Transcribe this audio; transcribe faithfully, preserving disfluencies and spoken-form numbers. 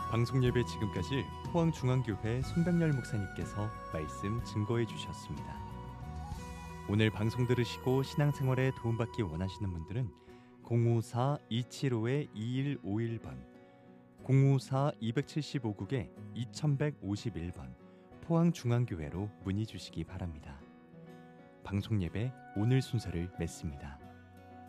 방송 예배 지금까지 포항중앙교회 손병열 목사님께서 말씀 증거해 주셨습니다. 오늘 방송 들으시고 신앙생활에 도움받기 원하시는 분들은 공오사 이칠오 이일오일 번, 공오사 이칠오 국에 이천백오십일 번 포항중앙교회로 문의 주시기 바랍니다. 방송 예배 오늘 순서를 맺습니다.